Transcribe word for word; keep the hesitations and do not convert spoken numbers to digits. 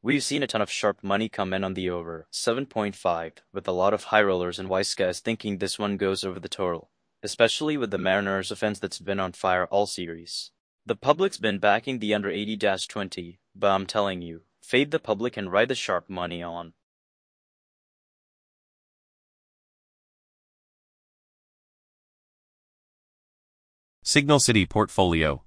We've seen a ton of sharp money come in on the over seven point five, with a lot of high rollers and wise guys thinking this one goes over the total, especially with the Mariners offense that's been on fire all series. The public's been backing the under eighty twenty, but I'm telling you, fade the public and ride the sharp money on. Signal City Portfolio.